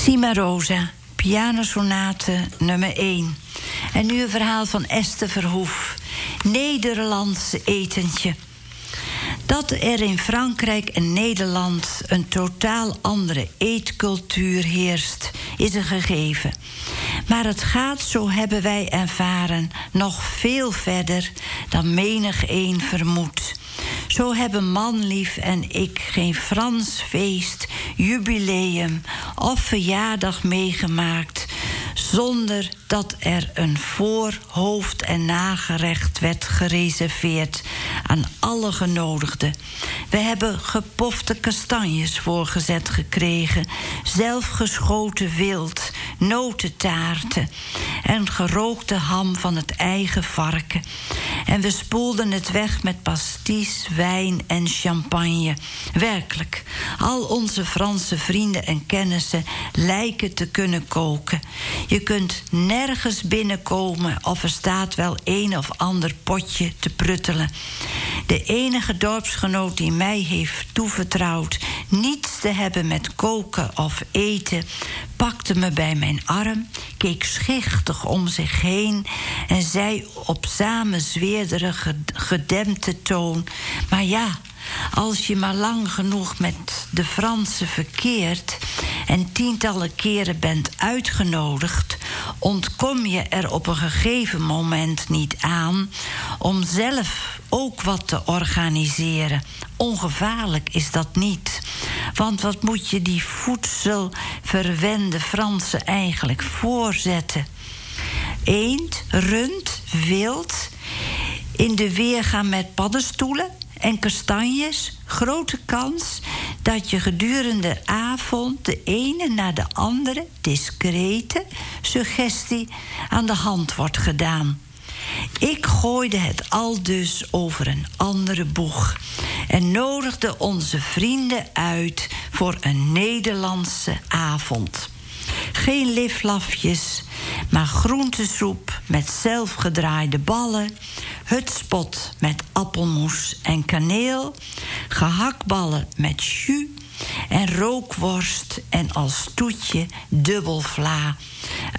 Cimarosa, pianosonate nummer 1. En nu een verhaal van Esther Verhoef. Nederlands etentje. Dat er in Frankrijk en Nederland een totaal andere eetcultuur heerst, is een gegeven. Maar het gaat, zo hebben wij ervaren, nog veel verder dan menigeen vermoedt. Zo hebben Manlief en ik geen Frans feest, jubileum of verjaardag meegemaakt zonder dat er een voor-, hoofd- en nagerecht werd gereserveerd aan alle genodigden. We hebben gepofte kastanjes voorgezet gekregen, zelfgeschoten wild, notentaarten en gerookte ham van het eigen varken. En we spoelden het weg met pasties, wijn en champagne. Werkelijk, al onze Franse vrienden en kennissen lijken te kunnen koken. Je kunt nergens binnenkomen of er staat wel een of ander potje te pruttelen. De enige dorpsgenoot die mij heeft toevertrouwd niets te hebben met koken of eten, pakte me bij mijn arm, keek schichtig om zich heen en zei op samenzweerderige, gedempte toon: maar ja, als je maar lang genoeg met de Fransen verkeert en tientallen keren bent uitgenodigd, ontkom je er op een gegeven moment niet aan om zelf ook wat te organiseren. Ongevaarlijk is dat niet. Want wat moet je die voedselverwende Fransen eigenlijk voorzetten? Eend, rund, wild, in de weerga met paddenstoelen en kastanjes. Grote kans dat je gedurende de avond de ene na de andere discrete suggestie aan de hand wordt gedaan. Ik gooide het aldus over een andere boeg en nodigde onze vrienden uit voor een Nederlandse avond. Geen liflafjes, maar groentesoep met zelfgedraaide ballen, hutspot met appelmoes en kaneel, gehaktballen met jus en rookworst en als toetje dubbelvla.